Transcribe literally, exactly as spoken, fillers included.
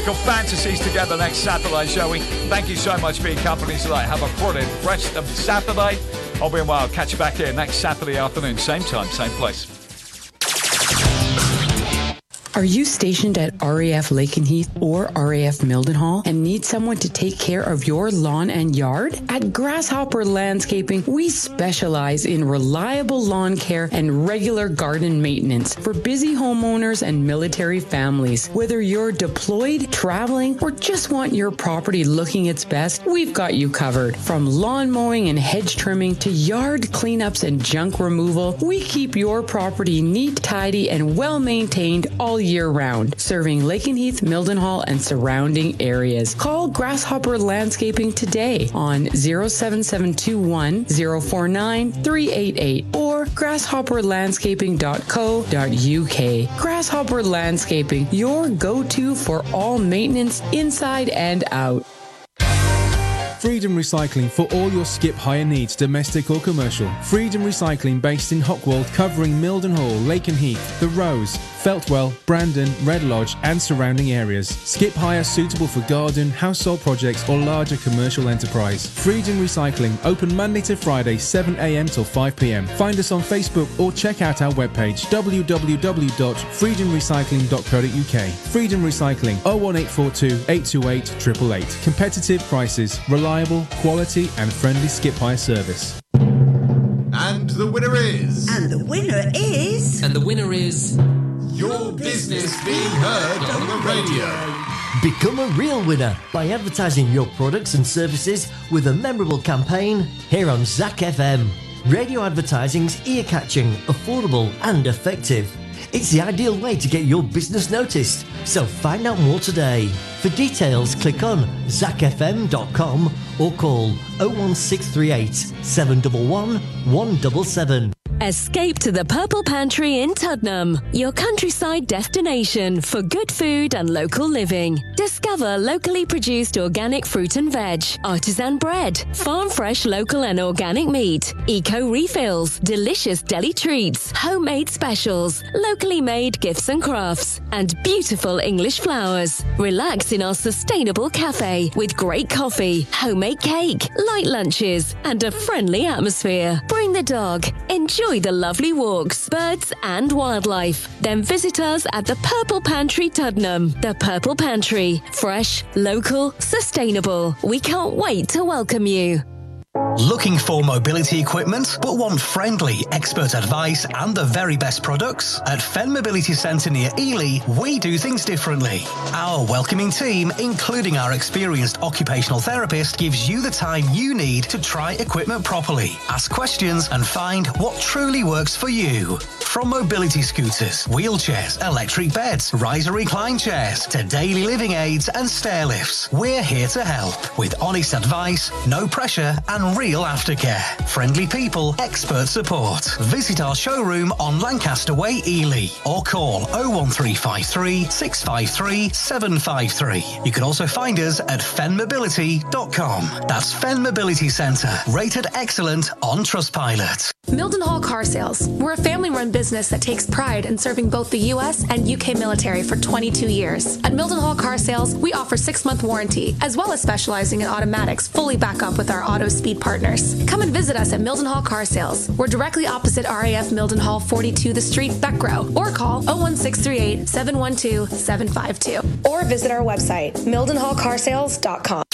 musical fantasies together next Saturday, shall we? Thank you so much for your company today. Have a brilliant rest of Saturday. I'll be a while. Catch you back here next Saturday afternoon, same time, same place. Are you stationed at R A F Lakenheath or R A F Mildenhall and need someone to take care of your lawn and yard? At Grasshopper Landscaping, we specialize in reliable lawn care and regular garden maintenance for busy homeowners and military families. Whether you're deployed, traveling, or just want your property looking its best, we've got you covered. From lawn mowing and hedge trimming to yard cleanups and junk removal, we keep your property neat, tidy, and well-maintained all year round, serving Lakenheath, Mildenhall, and surrounding areas. Call Grasshopper Landscaping today on zero seven seven two one, zero four nine, three eight eight or grasshopper landscaping dot co dot u k. Grasshopper Landscaping, your go-to for all maintenance inside and out. Freedom Recycling for all your skip hire needs, domestic or commercial. Freedom Recycling based in Hockwold, covering Mildenhall, Lakenheath, The Rose, Feltwell, Brandon, Red Lodge and surrounding areas. Skip hire suitable for garden, household projects or larger commercial enterprise. Freedom Recycling, open Monday to Friday, seven a m till five p m. Find us on Facebook or check out our webpage w w w dot freedom recycling dot co dot u k. Freedom Recycling, oh one eight four two, eight two eight, eight eight eight. Competitive prices, reliable, quality and friendly skip hire service. And the winner is... And the winner is... And the winner is... Your business being heard on the radio. Become a real winner by advertising your products and services with a memorable campaign here on Z A C F M. Radio advertising's ear-catching, affordable and effective. It's the ideal way to get your business noticed, so find out more today. For details, click on zac f m dot com or call oh one six three eight, seven one one, one seven seven. Escape to the Purple Pantry in Tuddenham, your countryside destination for good food and local living. Discover locally produced organic fruit and veg, artisan bread, farm fresh local and organic meat, eco refills, delicious deli treats, homemade specials, locally made gifts and crafts, and beautiful English flowers. Relax in our sustainable cafe with great coffee, homemade cake, light lunches, and a friendly atmosphere. Bring the dog. Enjoy the lovely walks, birds and wildlife. Then visit us at the Purple Pantry Tuddenham. The Purple Pantry. Fresh, local, sustainable. We can't wait to welcome you. Looking for mobility equipment but want friendly, expert advice and the very best products? At Fen Mobility Centre near Ely, we do things differently. Our welcoming team, including our experienced occupational therapist, gives you the time you need to try equipment properly, ask questions and find what truly works for you. From mobility scooters, wheelchairs, electric beds, riser recline chairs to daily living aids and stair lifts, we're here to help with honest advice, no pressure and real aftercare. Friendly people, expert support. Visit our showroom on Lancaster Way, Ely, or call oh one three five three, six five three, seven five three. You can also find us at fen mobility dot com. That's Fen Mobility Centre, rated excellent on Trustpilot. Mildenhall Car Sales. We're a family-run business that takes pride in serving both the U S and U K military for twenty-two years. At Mildenhall Car Sales, we offer six-month warranty, as well as specializing in automatics fully back up with our auto speed partners. Come and visit us at Mildenhall Car Sales. We're directly opposite R A F Mildenhall, forty-two The Street, Beckrow, or call oh one six three eight, seven one two, seven five two. Or visit our website, mildenhall car sales dot com.